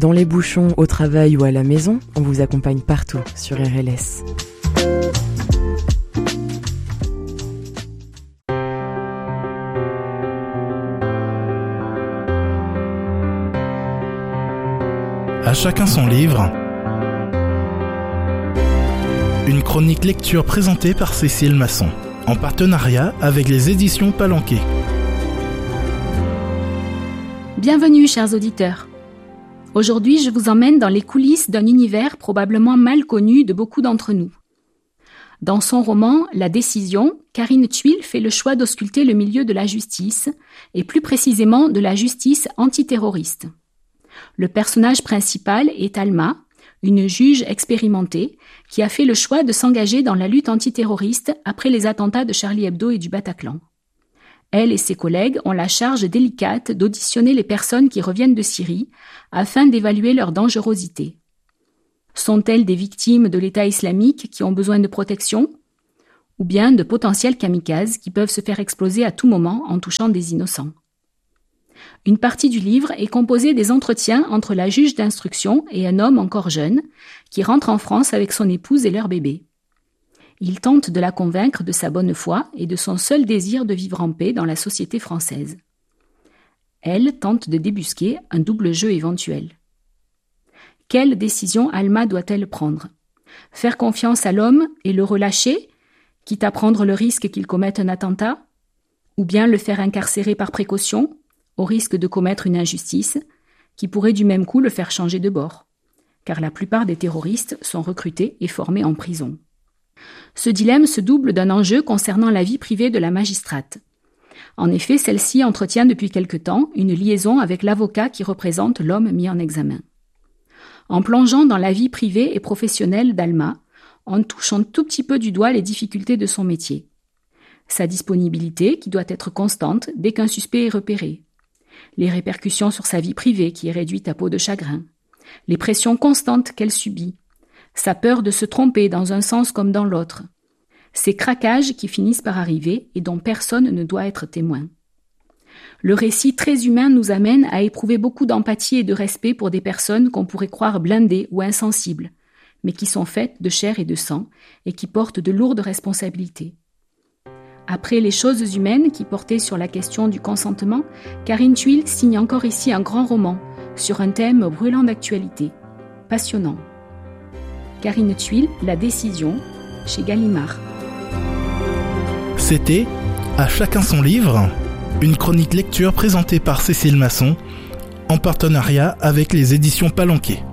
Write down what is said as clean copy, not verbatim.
Dans les bouchons, au travail ou à la maison, on vous accompagne partout sur RLS. À chacun son livre. Une chronique lecture présentée par Cécile Masson, en partenariat avec les éditions Palanquet. Bienvenue, chers auditeurs. Aujourd'hui, je vous emmène dans les coulisses d'un univers probablement mal connu de beaucoup d'entre nous. Dans son roman « La décision », Karine Thuil fait le choix d'ausculter le milieu de la justice, et plus précisément de la justice antiterroriste. Le personnage principal est Alma, une juge expérimentée qui a fait le choix de s'engager dans la lutte antiterroriste après les attentats de Charlie Hebdo et du Bataclan. Elle et ses collègues ont la charge délicate d'auditionner les personnes qui reviennent de Syrie afin d'évaluer leur dangerosité. Sont-elles des victimes de l'État islamique qui ont besoin de protection, ou bien de potentiels kamikazes qui peuvent se faire exploser à tout moment en touchant des innocents? Une partie du livre est composée des entretiens entre la juge d'instruction et un homme encore jeune qui rentre en France avec son épouse et leur bébé. Il tente de la convaincre de sa bonne foi et de son seul désir de vivre en paix dans la société française. Elle tente de débusquer un double jeu éventuel. Quelle décision Alma doit-elle prendre? Faire confiance à l'homme et le relâcher, quitte à prendre le risque qu'il commette un attentat? Ou bien le faire incarcérer par précaution, au risque de commettre une injustice, qui pourrait du même coup le faire changer de bord? Car la plupart des terroristes sont recrutés et formés en prison. Ce dilemme se double d'un enjeu concernant la vie privée de la magistrate. En effet, celle-ci entretient depuis quelque temps une liaison avec l'avocat qui représente l'homme mis en examen. En plongeant dans la vie privée et professionnelle d'Alma, on touche un tout petit peu du doigt les difficultés de son métier. Sa disponibilité, qui doit être constante dès qu'un suspect est repéré. Les répercussions sur sa vie privée, qui est réduite à peau de chagrin. Les pressions constantes qu'elle subit. Sa peur de se tromper dans un sens comme dans l'autre. Ces craquages qui finissent par arriver et dont personne ne doit être témoin. Le récit très humain nous amène à éprouver beaucoup d'empathie et de respect pour des personnes qu'on pourrait croire blindées ou insensibles, mais qui sont faites de chair et de sang et qui portent de lourdes responsabilités. Après Les choses humaines qui portaient sur la question du consentement, Karine Thuil signe encore ici un grand roman sur un thème brûlant d'actualité, passionnant. Karine Thuil, La décision, chez Gallimard. C'était À chacun son livre, une chronique lecture présentée par Cécile Masson, en partenariat avec les éditions Palanquet.